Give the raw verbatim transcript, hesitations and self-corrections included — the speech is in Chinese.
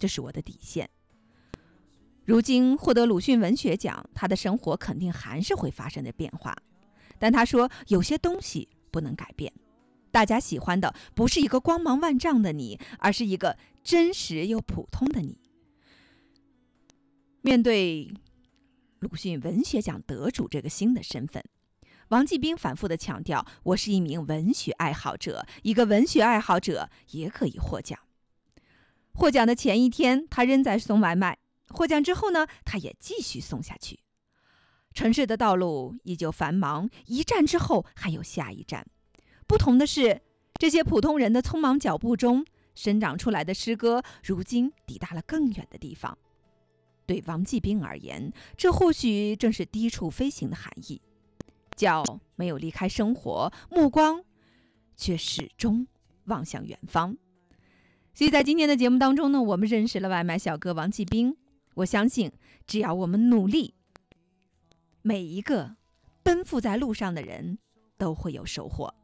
这是我的底线。如今获得鲁迅文学奖，他的生活肯定还是会发生的变化，但他说有些东西不能改变，大家喜欢的不是一个光芒万丈的你，而是一个真实又普通的你。面对鲁迅文学奖得主这个新的身份，王继兵反复地强调，我是一名文学爱好者，一个文学爱好者也可以获奖。获奖的前一天，他仍在送外卖，获奖之后呢，他也继续送下去。城市的道路依旧繁忙，一站之后还有下一站。不同的是，这些普通人的匆忙脚步中生长出来的诗歌，如今抵达了更远的地方。对王继兵而言，这或许正是低处飞行的含义。脚没有离开生活，目光却始终望向远方。所以在今天的节目当中呢，我们认识了外卖小哥王继兵。我相信，只要我们努力，每一个奔赴在路上的人都会有收获。